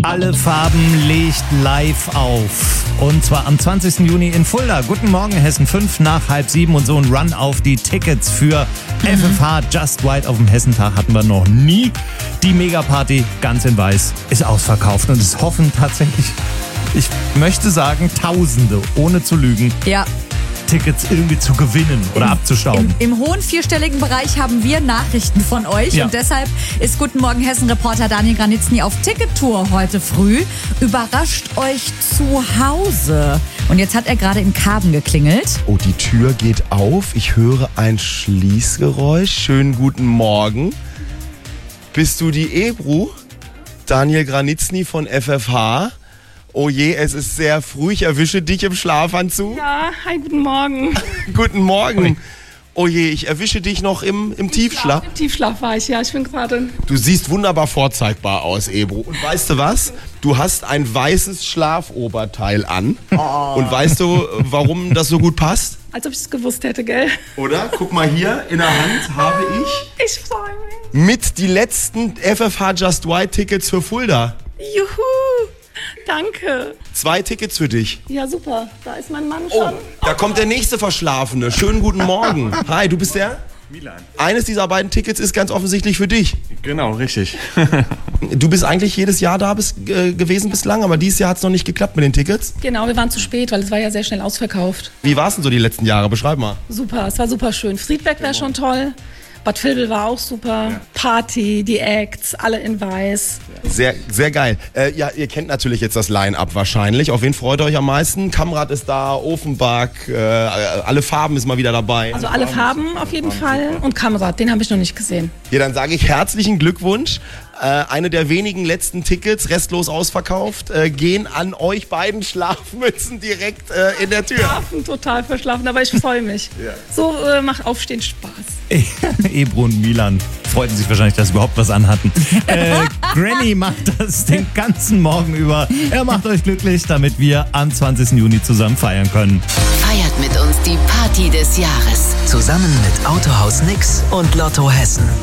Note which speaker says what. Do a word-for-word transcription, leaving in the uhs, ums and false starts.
Speaker 1: Alle Farben legt live auf. Und zwar am zwanzigsten Juni in Fulda. Guten Morgen, Hessen fünf nach halb sieben und so ein Run auf die Tickets für mhm. F F H Just White auf dem Hessentag hatten wir noch nie. Die Megaparty ganz in weiß ist ausverkauft und es hoffen tatsächlich, ich möchte sagen, Tausende, ohne zu lügen.
Speaker 2: Ja.
Speaker 1: Tickets irgendwie zu gewinnen oder
Speaker 2: Im,
Speaker 1: abzustauben.
Speaker 2: Im, Im hohen vierstelligen Bereich haben wir Nachrichten von euch
Speaker 1: ja.
Speaker 2: und deshalb ist Guten Morgen Hessen-Reporter Daniel Granitzny auf Tickettour heute früh. Überrascht euch zu Hause. Und jetzt hat er gerade in Karben geklingelt.
Speaker 3: Oh, die Tür geht auf. Ich höre ein Schließgeräusch. Schönen guten Morgen. Bist du die Ebru? Daniel Granitzny von F F H. Oh je, es ist sehr früh. Ich erwische dich im Schlafanzug.
Speaker 4: Ja, hi, guten Morgen.
Speaker 3: Guten Morgen. Oh je, ich erwische dich noch im, im Tiefschlaf.
Speaker 4: Im Tiefschlaf war ich, ja. Ich bin gerade...
Speaker 3: Du siehst wunderbar vorzeigbar aus, Ebru. Und weißt du was? Du hast ein weißes Schlafoberteil an. Oh. Und weißt du, warum das so gut passt?
Speaker 4: Als ob ich es gewusst hätte, gell?
Speaker 3: Oder? Guck mal hier, in der Hand habe ich...
Speaker 4: Ich freue mich.
Speaker 3: Mit die letzten F F H Just White Tickets für Fulda.
Speaker 4: Juhu. Danke.
Speaker 3: Zwei Tickets für dich.
Speaker 4: Ja, super. Da ist mein Mann
Speaker 3: Oh,
Speaker 4: schon.
Speaker 3: da kommt der nächste Verschlafene. Schönen guten Morgen. Hi, du bist der?
Speaker 5: Milan.
Speaker 3: Eines dieser beiden Tickets ist ganz offensichtlich für dich.
Speaker 5: Genau, richtig.
Speaker 3: Du bist eigentlich jedes Jahr da bis, äh, gewesen bislang, aber dieses Jahr hat es noch nicht geklappt mit den Tickets.
Speaker 4: Genau, wir waren zu spät, weil es war ja sehr schnell ausverkauft.
Speaker 3: Wie war es denn so die letzten Jahre? Beschreib mal.
Speaker 4: Super, es war super schön. Friedberg wäre schon toll. Bad Vilbel war auch super. Ja. Party, die Acts, alle in weiß.
Speaker 3: Sehr, sehr geil. Äh, ja, ihr kennt natürlich jetzt das Line-Up wahrscheinlich. Auf wen freut ihr euch am meisten? Kamrad ist da, Offenbach, äh, alle Farben ist mal wieder dabei.
Speaker 4: Also alle Farben auf jeden Fall und Kamrad, den habe ich noch nicht gesehen.
Speaker 3: Ja, dann sage ich herzlichen Glückwunsch. Äh, eine der wenigen letzten Tickets, restlos ausverkauft, äh, gehen an euch beiden Schlafmützen direkt äh, in der Tür.
Speaker 4: Schlafen, total verschlafen, aber ich freue mich. Ja. So äh, macht Aufstehen Spaß.
Speaker 1: Ebru und Milan freuten sich wahrscheinlich, dass sie überhaupt was anhatten. äh, Granny macht das den ganzen Morgen über. Er macht euch glücklich, damit wir am zwanzigsten Juni zusammen feiern können.
Speaker 6: Feiert mit uns die Party des Jahres.
Speaker 7: Zusammen mit Autohaus Nix und Lotto Hessen.